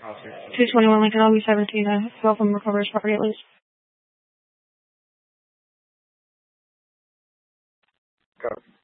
221 Lincoln, I'll be 17. Welcome recovers property at least. Go.